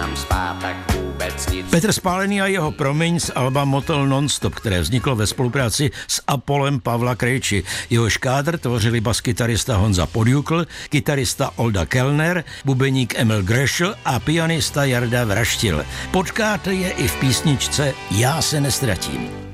Petr Spálený a jeho Promiň z alba Motel Nonstop, které vzniklo ve spolupráci s Apolem Pavla Krejči. Jehož kádr tvořili baskytarista Honza Podjukl, kytarista Olda Kellner, bubeník Emil Grešl a pianista Jarda Vraštil. Potkáte je i v písničce Já se nestratím.